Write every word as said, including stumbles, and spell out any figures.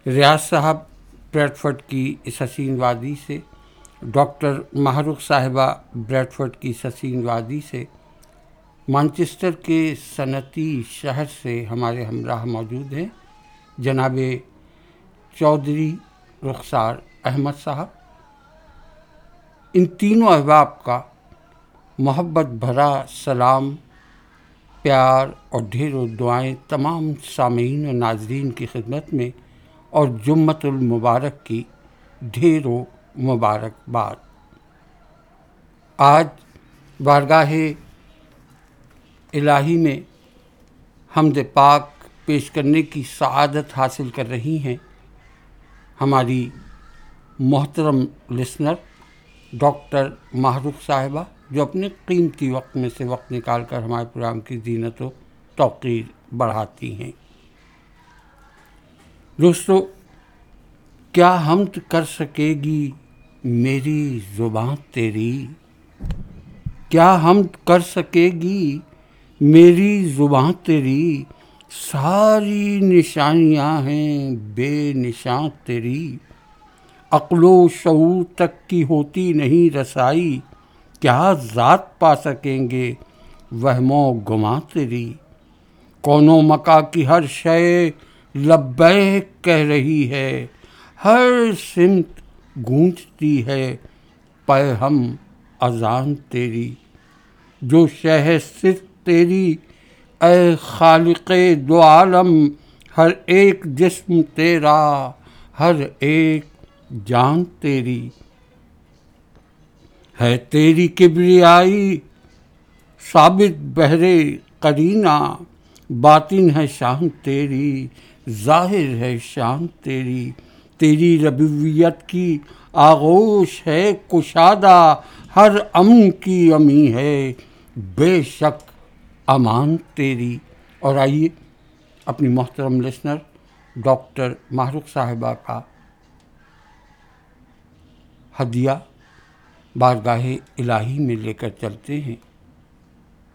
ریاض صاحب بریڈفورڈ کی اس حسین وادی سے، ڈاکٹر محروق صاحبہ بریڈفورڈ کی اس حسین وادی سے، مانچسٹر کے صنعتی شہر سے ہمارے ہمراہ موجود ہیں جناب چودھری رخسار احمد صاحب۔ ان تینوں احباب کا محبت بھرا سلام، پیار اور ڈھیروں دعائیں تمام سامعین و ناظرین کی خدمت میں، اور جمعۃ المبارک کی ڈھیروں مبارکباد۔ آج بارگاہ الہی میں حمد پاک پیش کرنے کی سعادت حاصل کر رہی ہیں ہماری محترم لسنر ڈاکٹر محروق صاحبہ، جو اپنے قیمتی وقت میں سے وقت نکال کر ہمارے پروگرام کی زینت و توقیر بڑھاتی ہیں۔ دوستو، کیا حمد کر سکے گی میری زباں تیری، کیا حمد کر سکے گی میری زباں تیری، ساری نشانیاں ہیں بے نشاں تیری، عقل و شعور تک کی ہوتی نہیں رسائی، کیا ذات پا سکیں گے وہم و گماں تیری، کون و مکاں کی ہر شے لبیک کہہ رہی ہے، ہر سمت گونجتی ہے پے ہم اذان تیری، جو شے ہے صرف تیری اے خالق دو عالم، ہر ایک جسم تیرا ہر ایک جان تیری، ہے تیری کبریائی ثابت بہرے قرینہ، باطن ہے شان تیری ظاہر ہے شان تیری، تیری ربوبیت کی آغوش ہے کشادہ، ہر امن کی امی ہے بے شک امان تیری۔ اور آئیے اپنی محترم لسنر ڈاکٹر محروق صاحبہ کا ہدیہ بارگاہ الہی میں لے کر چلتے ہیں۔